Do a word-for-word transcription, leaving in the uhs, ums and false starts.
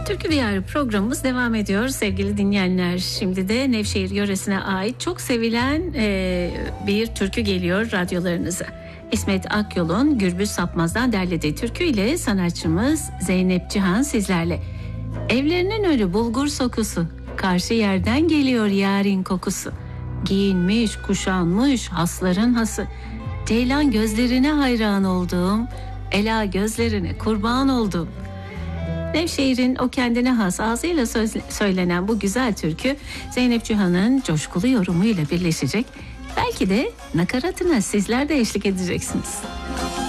Türkü Diyarı programımız devam ediyor sevgili dinleyenler. Şimdi de Nevşehir yöresine ait çok sevilen e, bir türkü geliyor radyolarınıza. İsmet Akyol'un Gürbüz Sapmaz'dan derlediği türkü ile sanatçımız Zeynep Cihan sizlerle. Evlerinin önü bulgur sokusu, karşı yerden geliyor yarın kokusu. Giyinmiş, kuşanmış, hasların hası. Ceylan gözlerine hayran olduğum, ela gözlerine kurban oldum. Nevşehir'in o kendine has ağzıyla söz, söylenen bu güzel türkü Zeynep Cihan'ın coşkulu yorumuyla birleşecek. Belki de nakaratına sizler de eşlik edeceksiniz.